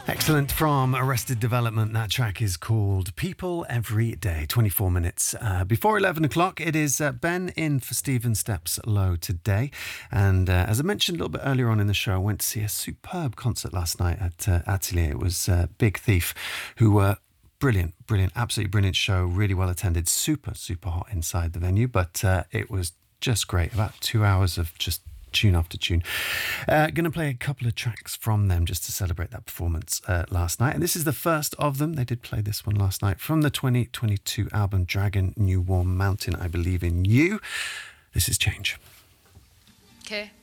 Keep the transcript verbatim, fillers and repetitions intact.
Excellent from Arrested Development. That track is called People Every Day. twenty-four minutes uh, before eleven o'clock. It is uh, Ben in for Stephen Steps Low today. And uh, as I mentioned a little bit earlier on in the show, I went to see a superb concert last night at uh, Atelier. It was uh, Big Thief, who were brilliant, brilliant, absolutely brilliant show. Really well attended. Super, super hot inside the venue. But uh, it was just great. About two hours of just tune after tune. Uh, going to play a couple of tracks from them just to celebrate that performance uh, last night. And this is the first of them. They did play this one last night from the twenty twenty-two album Dragon New Warm Mountain, I Believe in You. This is Change. Okay.